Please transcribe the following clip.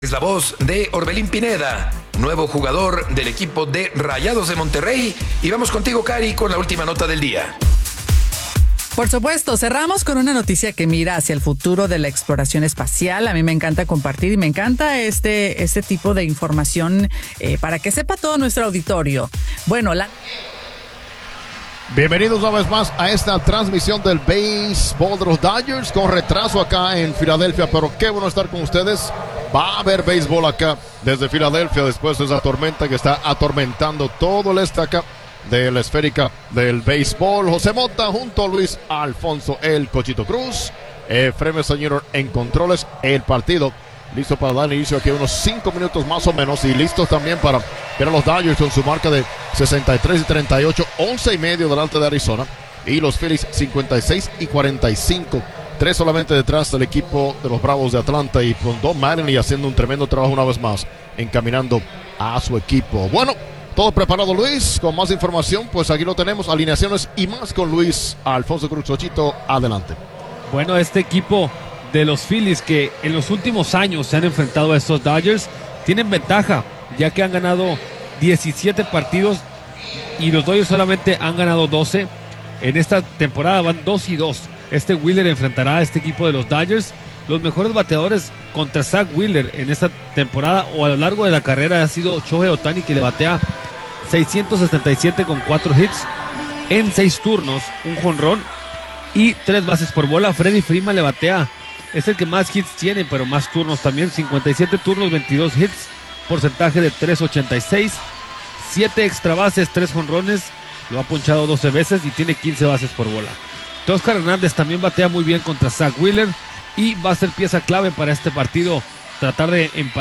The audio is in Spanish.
Es la voz de Orbelín Pineda, nuevo jugador del equipo de Rayados de Monterrey. Y vamos contigo, Cari, con la última nota del día. Por supuesto, cerramos con una noticia que mira hacia el futuro de la exploración espacial. A mí me encanta compartir y me encanta este tipo de información para que sepa todo nuestro auditorio. Bueno, Bienvenidos una vez más a esta transmisión del béisbol de los Dodgers con retraso acá en Filadelfia, pero qué bueno estar con ustedes. Va a haber béisbol acá desde Filadelfia después de esa tormenta que está atormentando todo el este acá de la esférica del béisbol. José Mota junto a Luis Alfonso El Cochito Cruz, Efraín Sañero en controles. El partido listo para dar inicio aquí a unos 5 minutos más o menos, y listos también para ver a los Dodgers con su marca de 63-38, 11.5 delante de Arizona, y los Phillies 56-45, 3 solamente detrás del equipo de los Bravos de Atlanta, y con Don Mattingly haciendo un tremendo trabajo una vez más, encaminando a su equipo. Bueno, todo preparado, Luis, con más información, pues aquí lo tenemos, alineaciones y más con Luis Alfonso Cruz. Cochito, adelante. Bueno, este equipo de los Phillies, que en los últimos años se han enfrentado a estos Dodgers, tienen ventaja, ya que han ganado 17 partidos y los Dodgers solamente han ganado 12. En esta temporada van 2-2. Este Wheeler enfrentará a este equipo de los Dodgers. Los mejores bateadores contra Zach Wheeler en esta temporada o a lo largo de la carrera ha sido Shohei Ohtani, que le batea 677 con 4 hits en 6 turnos, un jonrón y 3 bases por bola. Freddie Freeman le batea, es el que más hits tiene, pero más turnos también. 57 turnos, 22 hits, porcentaje de 3.86, 7 extra bases, 3 jonrones, lo ha ponchado 12 veces y tiene 15 bases por bola. Oscar Hernández también batea muy bien contra Zach Wheeler y va a ser pieza clave para este partido, tratar de empatar